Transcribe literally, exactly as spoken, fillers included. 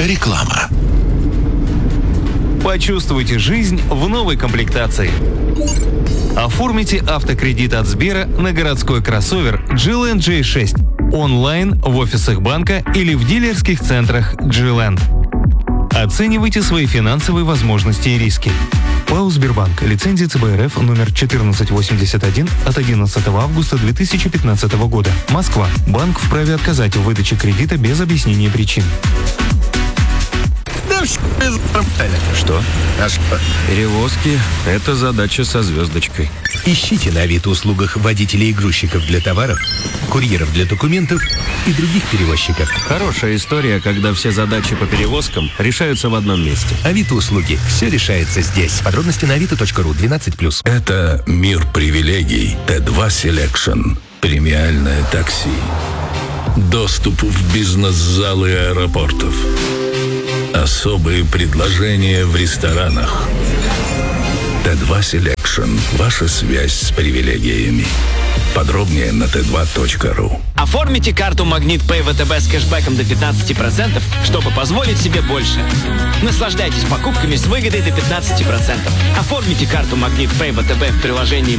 Реклама. Почувствуйте жизнь в новой комплектации. Оформите автокредит от Сбера на городской кроссовер джи эл энд джей шесть онлайн в офисах банка или в дилерских центрах джи эл энд. Оценивайте свои финансовые возможности и риски. ПАО «Сбербанк». Лицензия цэ бэ эр эф номер четырнадцать восемьдесят один от одиннадцатого августа две тысячи пятнадцатого года. Москва. Банк вправе отказать в выдаче кредита без объяснения причин. Что? А что? Перевозки – это задача со звездочкой. Ищите на Авито-услугах водителей и грузчиков для товаров, курьеров для документов и других перевозчиков. Хорошая история, когда все задачи по перевозкам решаются в одном месте. Авито-услуги. Все решается здесь. Подробности на авито точка ру. двенадцать плюс. Это мир привилегий. Т два Selection. Премиальное такси. Доступ в бизнес-залы аэропортов. Особые предложения в ресторанах. Т два Selection. Ваша связь с привилегиями. Подробнее на тэ два точка ру. Оформите карту Магнит Пэй вэ тэ бэ с кэшбэком до пятнадцати процентов, чтобы позволить себе больше. Наслаждайтесь покупками с выгодой до пятнадцати процентов. Оформите карту Магнит Пэй вэ тэ бэ в приложении